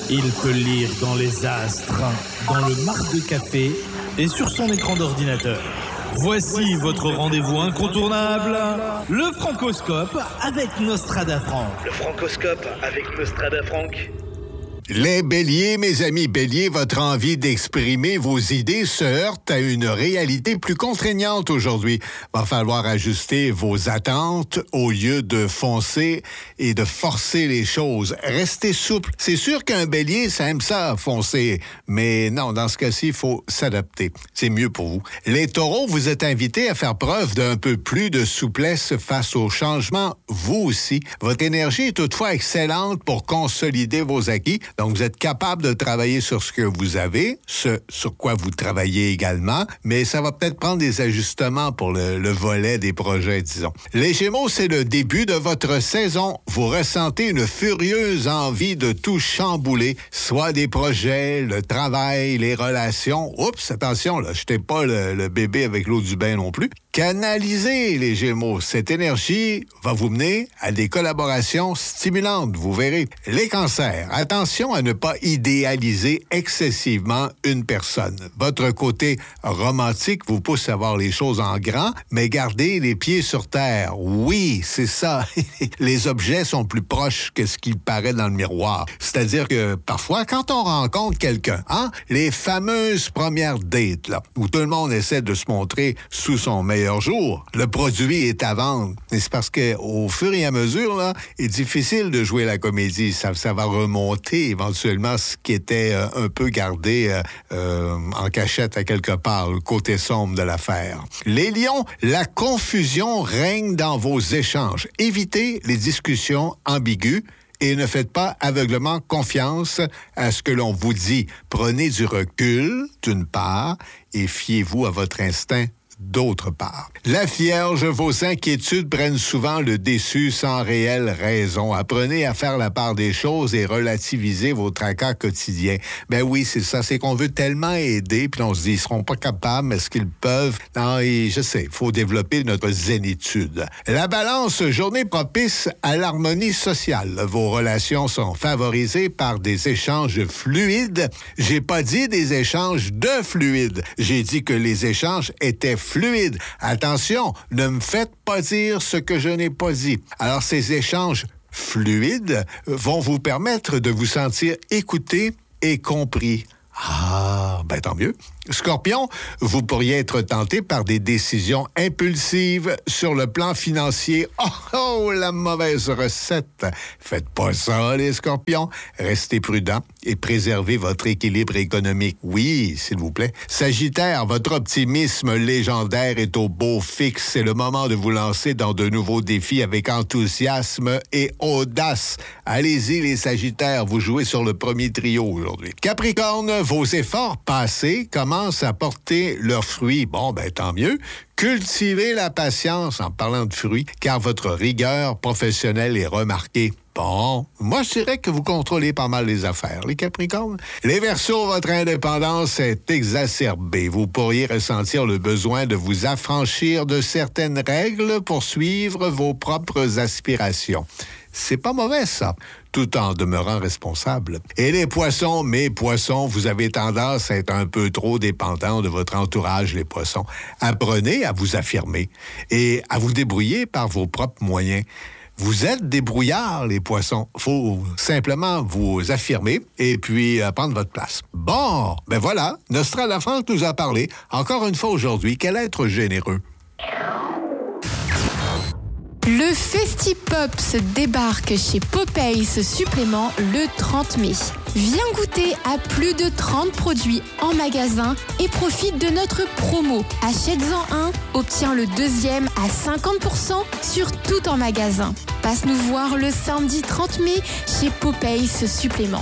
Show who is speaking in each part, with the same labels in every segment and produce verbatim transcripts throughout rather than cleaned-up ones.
Speaker 1: Il peut lire dans les astres, dans le marc de café et sur son écran d'ordinateur. Voici votre rendez-vous incontournable, le Francoscope avec Nostrada Franck.
Speaker 2: Le Francoscope avec Nostrada Franck.
Speaker 3: Les béliers, mes amis béliers, votre envie d'exprimer vos idées se heurte à une réalité plus contraignante aujourd'hui. Va falloir ajuster vos attentes au lieu de foncer et de forcer les choses. Restez souple. C'est sûr qu'un bélier, ça aime ça, foncer. Mais non, dans ce cas-ci, il faut s'adapter. C'est mieux pour vous. Les taureaux, vous êtes invités à faire preuve d'un peu plus de souplesse face aux changements, vous aussi. Votre énergie est toutefois excellente pour consolider vos acquis. Donc, vous êtes capable de travailler sur ce que vous avez, ce sur quoi vous travaillez également, mais ça va peut-être prendre des ajustements pour le, le volet des projets, disons. Les Gémeaux, c'est le début de votre saison. Vous ressentez une furieuse envie de tout chambouler, soit des projets, le travail, les relations. Oups, attention, là, jetez pas le, le bébé avec l'eau du bain non plus. Canalisez, les Gémeaux. Cette énergie va vous mener à des collaborations stimulantes, vous verrez. Les Cancers, attention à ne pas idéaliser excessivement une personne. Votre côté romantique vous pousse à voir les choses en grand, mais gardez les pieds sur terre. Oui, c'est ça. Les objets sont plus proches que ce qu'il paraît dans le miroir. C'est-à-dire que parfois, quand on rencontre quelqu'un, hein, les fameuses premières dates, là, où tout le monde essaie de se montrer sous son meilleur jour, le produit est à vendre. Et c'est parce qu'au fur et à mesure, là, il est difficile de jouer la comédie. Ça, ça va remonter éventuellement ce qui était euh, un peu gardé euh, euh, en cachette à quelque part, le côté sombre de l'affaire. Les lions, la confusion règne dans vos échanges. Évitez les discussions ambiguës et ne faites pas aveuglement confiance à ce que l'on vous dit. Prenez du recul, d'une part, et fiez-vous à votre instinct, d'autre part. La Vierge, vos inquiétudes prennent souvent le dessus sans réelle raison. Apprenez à faire la part des choses et relativiser vos tracas quotidiens. Ben oui, c'est ça, c'est qu'on veut tellement aider, puis on se dit, ils seront pas capables, mais est-ce qu'ils peuvent? Non, et je sais, il faut développer notre zénitude. La Balance, journée propice à l'harmonie sociale. Vos relations sont favorisées par des échanges fluides. J'ai pas dit des échanges de fluides. J'ai dit que les échanges étaient fluide. Attention, ne me faites pas dire ce que je n'ai pas dit. Alors, ces échanges fluides vont vous permettre de vous sentir écouté et compris. Ah, ben tant mieux. Scorpion, vous pourriez être tenté par des décisions impulsives sur le plan financier. Oh, oh, la mauvaise recette. Faites pas ça, les Scorpions. Restez prudents et préservez votre équilibre économique. Oui, s'il vous plaît. Sagittaire, votre optimisme légendaire est au beau fixe. C'est le moment de vous lancer dans de nouveaux défis avec enthousiasme et audace. Allez-y, les Sagittaires, vous jouez sur le premier trio aujourd'hui. Capricorne, vos efforts passés commencent à porter leurs fruits. Bon, ben tant mieux. Cultivez la patience en parlant de fruits, car votre rigueur professionnelle est remarquée. Bon, moi, je dirais que vous contrôlez pas mal les affaires, les Capricornes. Les Verseaux, votre indépendance est exacerbée. Vous pourriez ressentir le besoin de vous affranchir de certaines règles pour suivre vos propres aspirations. C'est pas mauvais, ça, tout en demeurant responsable. Et les poissons, mes poissons, vous avez tendance à être un peu trop dépendants de votre entourage, les poissons. Apprenez à vous affirmer et à vous débrouiller par vos propres moyens. Vous êtes débrouillards, les poissons. Faut simplement vous affirmer et puis euh, prendre votre place. Bon, ben voilà, Nostrada Franck nous a parlé, encore une fois aujourd'hui, quel être généreux.
Speaker 4: Le Festi-Pops débarque chez Popeyes Supplément le trente mai. Viens goûter à plus de trente produits en magasin et profite de notre promo. Achète-en un, obtiens le deuxième à cinquante pour cent sur tout en magasin. Passe nous voir le samedi trente mai chez Popeyes Supplément.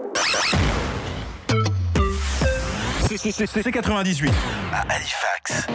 Speaker 5: C'est quatre-vingt-dix-huit.
Speaker 2: À Halifax.